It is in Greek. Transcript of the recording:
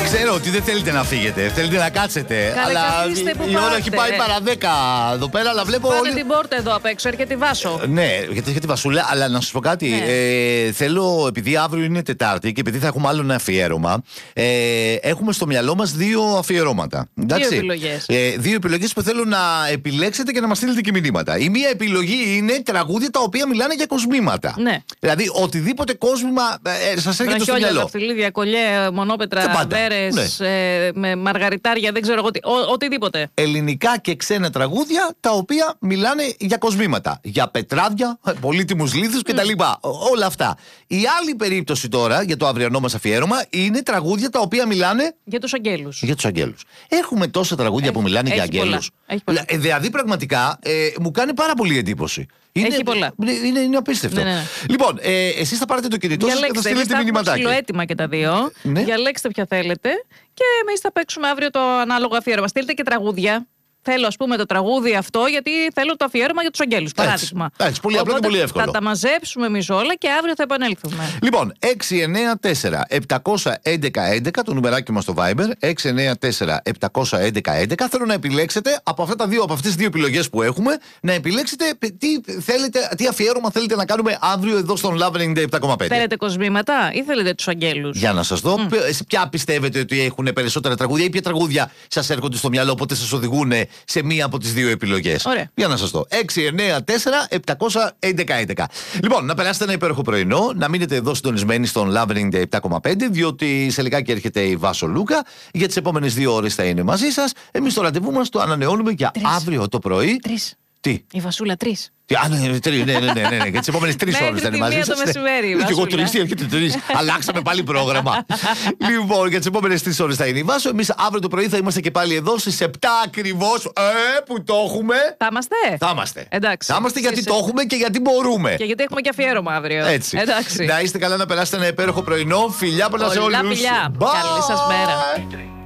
Ξέρω ότι δεν θέλετε να φύγετε, θέλετε να κάτσετε. Καλέ, αλλά που η ώρα έχει πάει παρά 10 εδώ πέρα, αλλά βλέπω. Πάνε την πόρτα εδώ απ' έξω, έρχεται η Βάσο. Ναι, γιατί έρχεται η Βασούλα, αλλά να σα πω κάτι. Ναι. Θέλω, επειδή αύριο είναι Τετάρτη και επειδή θα έχουμε άλλο ένα αφιέρωμα, έχουμε στο μυαλό μας 2 αφιερώματα. Εντάξει? 2 επιλογές. 2 επιλογές που θέλω να επιλέξετε και να μας στείλετε και μηνύματα. Η μία επιλογή είναι τραγούδια τα οποία μιλάνε για κοσμήματα. Ναι. Δηλαδή, οτιδήποτε κόσμημα σας έρχεται στο μυαλό. Δαχτυλίδια, κολλιέ, μονόπετρα, μπέρες, με μαργαριτάρια, δεν ξέρω εγώ τι. Οτιδήποτε. Ελληνικά και ξένα τραγούδια τα οποία μιλάνε για κοσμήματα. Για πετράδια, πολύτιμους λίθους κτλ. Όλα αυτά. Η άλλη περίπτωση τώρα για το αυριανό μας αφιέρωμα είναι τραγούδια τα οποία μιλάνε για τους αγγέλους. Για τους αγγέλους. Έχουμε τόσα τραγούδια που μιλάνε για αγγέλους. Δηλαδή πραγματικά μου κάνει πάρα πολύ εντύπωση. Έχει πολλά. Είναι απίστευτο. Ναι. Λοιπόν, εσείς θα πάρετε το κινητό σας και θα στείλετε μηνυματάκι. Διαλέξτε, έτοιμα και τα 2. Ναι. Διαλέξτε ποια θέλετε και εμείς θα παίξουμε αύριο το ανάλογο αφιέρωμα. Στείλτε και τραγούδια. Θέλω, ας πούμε, το τραγούδι αυτό, γιατί θέλω το αφιέρωμα για τους αγγέλους. Παράδειγμα. Έτσι, πολύ απλό και πολύ εύκολο. Θα τα μαζέψουμε εμείς όλα και αύριο θα επανέλθουμε. Λοιπόν, 694-711-11, το νουμεράκι μας στο Viber. 694-711-11. Θέλω να επιλέξετε από αυτές τις 2 επιλογές που έχουμε, να επιλέξετε τι αφιέρωμα θέλετε να κάνουμε αύριο εδώ στον Love 97,5. Θέλετε κοσμήματα ή θέλετε τους αγγέλους? Για να σας δω, ποια πιστεύετε ότι έχουν περισσότερα τραγούδια ή ποια τραγούδια σας έρχονται στο μυαλό, οπότε σας οδηγούν σε μία από τις 2 επιλογές. Ωραία. Για να σας δω. 694-711-11. Λοιπόν, να περάσετε ένα υπέροχο πρωινό, να μείνετε εδώ συντονισμένοι στον Love 97,5, διότι σε λιγάκι έρχεται η Βάσο Λούκα. Για τις επόμενες 2 ώρες θα είναι μαζί σας. Εμείς το ραντεβού μας το ανανεώνουμε για αύριο το πρωί. 3. Τι? Η Βασούλα 3. Ναι. Για τις επόμενες 3 ώρες θα είναι μαζί σας. Το μεσημέρι. Και εγώ 3 ή έρχεται 3. Αλλάξαμε πάλι πρόγραμμα. Λοιπόν, για τις επόμενες 3 ώρες θα είναι η Βάσο. Εμείς αύριο το πρωί θα είμαστε και πάλι εδώ στις 7 ακριβώς. Που το έχουμε. Θα είμαστε. Θα είμαστε. Εντάξει. Θα είμαστε γιατί το έχουμε και γιατί μπορούμε. Και γιατί έχουμε και αφιέρωμα αύριο. Έτσι. Εντάξει. Να είστε καλά, να περάσετε ένα υπέροχο πρωινό. Φιλιά πολλά σε όλους. Καλή σας μέρα.